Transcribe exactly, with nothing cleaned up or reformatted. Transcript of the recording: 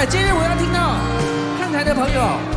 接着我要听到看台的朋友。